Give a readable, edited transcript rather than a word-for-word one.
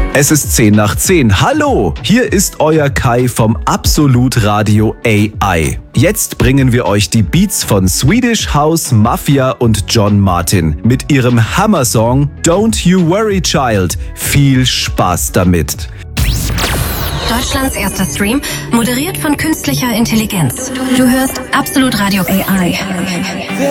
Es ist 10 nach 10. Hallo, hier ist euer Kai vom Absolut Radio AI. Jetzt bringen wir euch die Beats von Swedish House Mafia und John Martin mit ihrem Hammer-Song Don't You Worry Child. Viel Spaß damit. Deutschlands erster Stream, moderiert von künstlicher Intelligenz. Du hörst Absolut Radio AI.